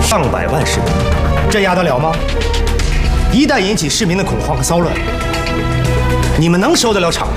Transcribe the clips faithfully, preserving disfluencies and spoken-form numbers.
上百万市民，镇压得了吗？一旦引起市民的恐慌和骚乱，你们能收得了场吗？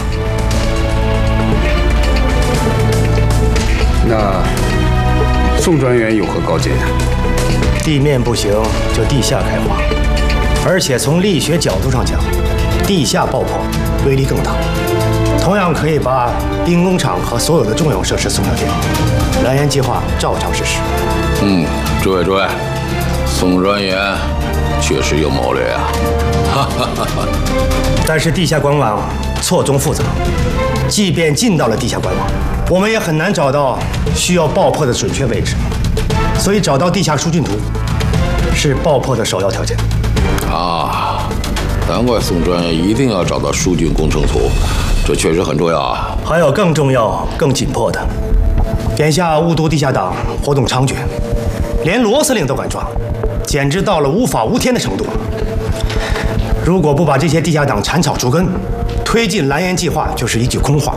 那宋专员有何高见？ 地面不行，就地下开花，而且从力学角度上讲，地下爆破威力更大，同样可以把兵工厂和所有的重要设施送上天。蓝岩计划照常实施。 嗯，诸位诸位，宋专员确实有谋略啊！哈哈哈哈。 但是地下管网错综复杂，即便进到了地下管网，我们也很难找到需要爆破的准确位置。所以找到地下疏浚图是爆破的首要条件。 啊，难怪宋专员一定要找到疏浚工程图，这确实很重要啊。 还有更重要、更紧迫的，眼下雾都地下党活动猖獗，连罗司令都敢抓，简直到了无法无天的程度。如果不把这些地下党铲草除根，推进蓝岩计划就是一句空话。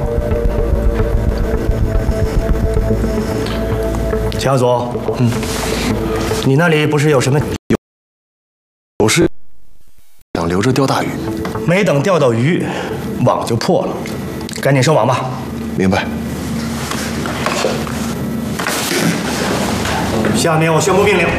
强佐，嗯，你那里不是有什么有有事想留着钓大鱼， 没等钓到鱼，网就破了，赶紧收网吧。 明白。 下面我宣布命令：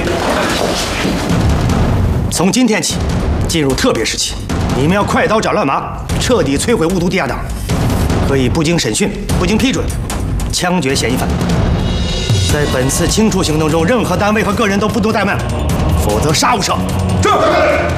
从今天起，进入特别时期，你们要快刀斩乱麻，彻底摧毁雾都地下党，可以不经审讯、不经批准，枪决嫌疑犯。在本次清除行动中，任何单位和个人都不得怠慢，否则杀无赦。是。